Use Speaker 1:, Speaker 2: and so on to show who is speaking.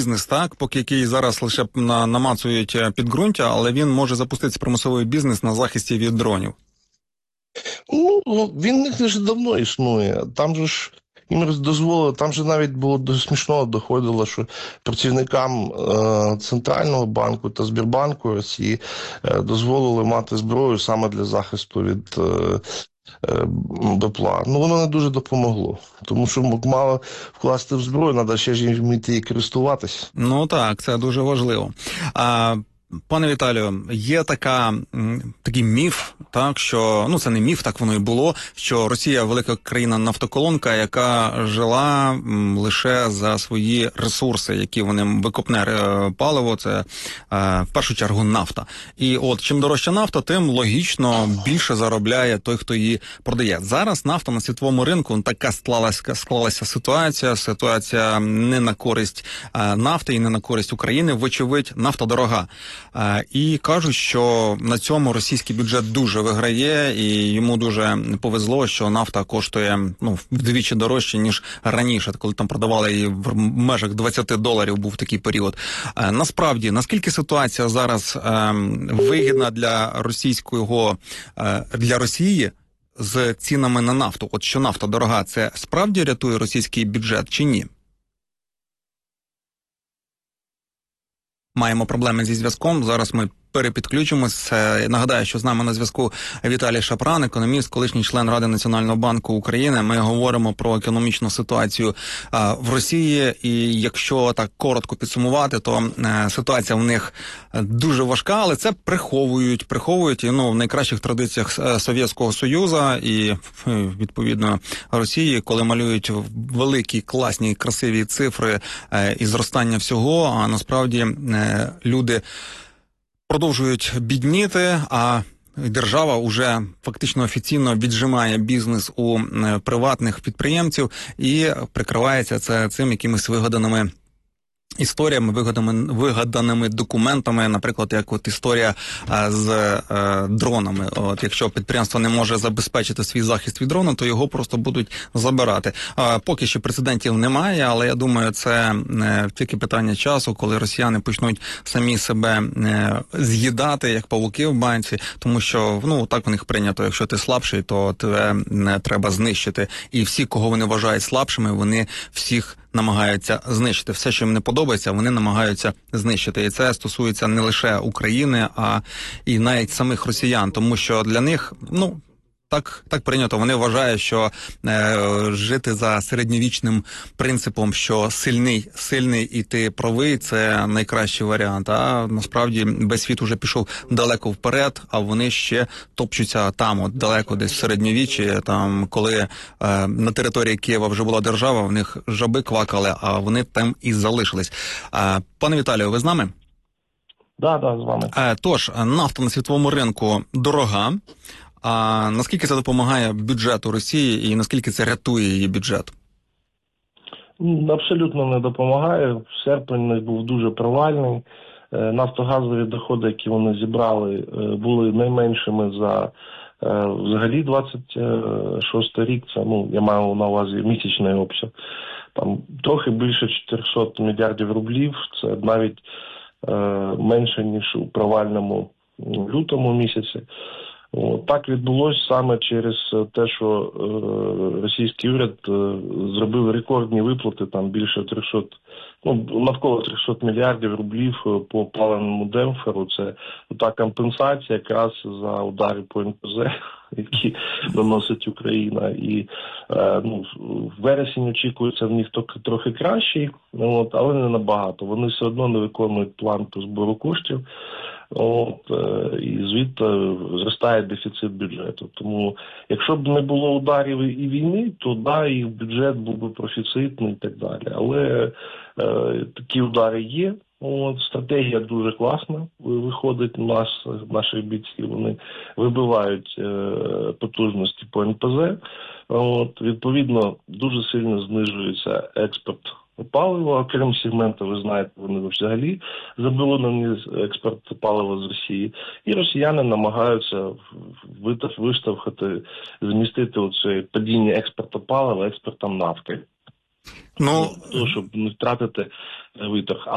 Speaker 1: бізнес, так, поки який зараз лише намацують підґрунтя, але він може запустити примусовий бізнес на захисті від дронів.
Speaker 2: Ну, він не ж давно існує. Там же ж їм дозволили, там же навіть було до смішного доходило, що працівникам Центрального банку та Сбербанку Росії дозволили мати зброю саме для захисту від БПЛА. Ну, воно не дуже допомогло. Тому що мало вкласти в зброю, треба ще ж вміти її користуватись.
Speaker 1: Ну так, це дуже важливо. Пане Віталію, є такий міф, так, що, ну це не міф, так воно і було, що Росія велика країна-нафтоколонка, яка жила лише за свої ресурси, які вони викопне паливо, це в першу чергу нафта. І от чим дорожча нафта, тим логічно більше заробляє той, хто її продає. Зараз нафта на світовому ринку, така склалася ситуація не на користь нафти і не на користь України, вочевидь, нафта дорога. І кажуть, що на цьому російський бюджет дуже виграє, і йому дуже повезло, що нафта коштує вдвічі дорожче, ніж раніше, коли там продавали її в межах $20 був такий період. Насправді, наскільки ситуація зараз вигідна для Росії з цінами на нафту? От що нафта дорога, це справді рятує російський бюджет чи ні? Маємо проблеми зі зв'язком. Зараз ми перепідключимось. Нагадаю, що з нами на зв'язку Віталій Шапран, економіст, колишній член Ради Національного банку України. Ми говоримо про економічну ситуацію в Росії. І якщо так коротко підсумувати, то ситуація в них дуже важка, але це приховують і, в найкращих традиціях Совєтського Союзу і, відповідно, Росії, коли малюють великі, класні, красиві цифри і зростання всього, а насправді люди продовжують бідніти, а держава уже фактично офіційно віджимає бізнес у приватних підприємців і прикривається це цим якимись вигаданими історіями, вигаданими документами, наприклад, як от історія з дронами. От якщо підприємство не може забезпечити свій захист від дрона, то його просто будуть забирати. Поки що прецедентів немає, але я думаю, це тільки питання часу, коли росіяни почнуть самі себе з'їдати, як павуки в банці, тому що, так у них прийнято, якщо ти слабший, то тебе треба знищити. І всі, кого вони вважають слабшими, вони всіх намагаються знищити. Все, що їм не подобається, вони намагаються знищити. І це стосується не лише України, а і навіть самих росіян. Тому що для них, так прийнято. Вони вважають, що жити за середньовічним принципом, що сильний і ти правий, це найкращий варіант. А насправді весь світ уже пішов далеко вперед, а вони ще топчуться там, от далеко десь в середньовіччі, там, коли на території Києва вже була держава, в них жаби квакали, а вони там і залишились. Пане Віталію, ви з нами?
Speaker 2: Да, з вами.
Speaker 1: Тож, нафта на світовому ринку дорога. А наскільки це допомагає бюджету Росії і наскільки це рятує її бюджет?
Speaker 2: Абсолютно не допомагає. Серпень був дуже провальний. Нафтогазові доходи, які вони зібрали, були найменшими за взагалі 26 рік. Це, я маю на увазі місячний обсяг. Там трохи більше 400 мільярдів рублів. Це навіть менше, ніж у провальному лютому місяці. Так відбулося саме через те, що російський уряд зробив рекордні виплати, там більше 300, навколо 300 мільярдів рублів по паливному демпферу. Це та компенсація якраз за удари по НПЗ, які наносить Україна. І в вересень очікується в них трохи кращий, але не набагато. Вони все одно не виконують план по збору коштів. І звідти зростає дефіцит бюджету. Тому, якщо б не було ударів і війни, то і бюджет був би профіцитний і так далі. Але такі удари є. Стратегія дуже класна виходить наших бійців. Вони вибивають потужності по НПЗ. Відповідно, дуже сильно знижується експорт палива, окрім сегменту, ви знаєте, вони взагалі заборонені експорт палива з Росії. І росіяни намагаються виштовхати, змістити оце падіння експорту палива експортом нафти. Щоб не втратити виторг.